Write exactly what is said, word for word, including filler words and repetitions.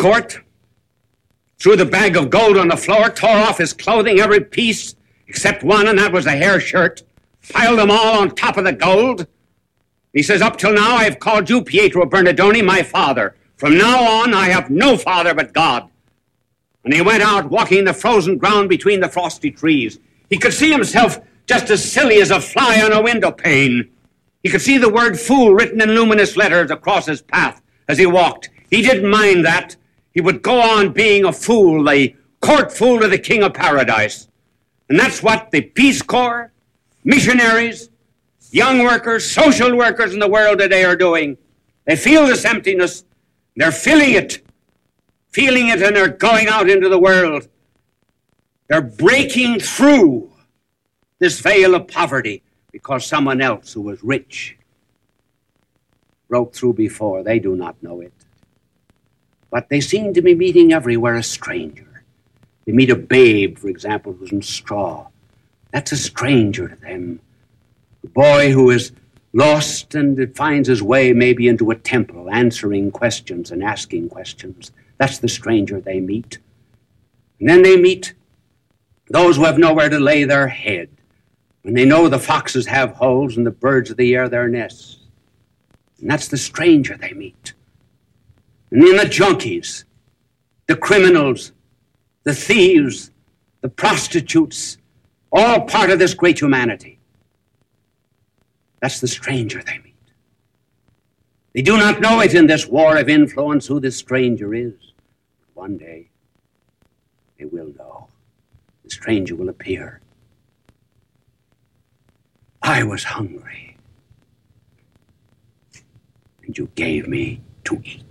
court, threw the bag of gold on the floor, tore off his clothing, every piece except one, and that was a hair shirt, piled them all on top of the gold. He says, up till now I have called you, Pietro Bernardoni, my father. From now on I have no father but God. And he went out walking the frozen ground between the frosty trees. He could see himself just as silly as a fly on a window pane. He could see the word fool written in luminous letters across his path as he walked. He didn't mind that. He would go on being a fool, the court fool of the King of Paradise. And that's what the Peace Corps, missionaries, young workers, social workers in the world today are doing. They feel this emptiness. They're feeling it. Feeling it, and they're going out into the world. They're breaking through this veil of poverty because someone else who was rich broke through before. They do not know it. But they seem to be meeting everywhere a stranger. They meet a babe, for example, who's in straw. That's a stranger to them. A boy who is lost and finds his way maybe into a temple, answering questions and asking questions. That's the stranger they meet. And then they meet those who have nowhere to lay their head, when they know the foxes have holes and the birds of the air their nests. And that's the stranger they meet. And then the junkies, the criminals, the thieves, the prostitutes, all part of this great humanity. That's the stranger they meet. They do not know it in this war of influence who this stranger is. One day, they will know. The stranger will appear. I was hungry, and you gave me to eat.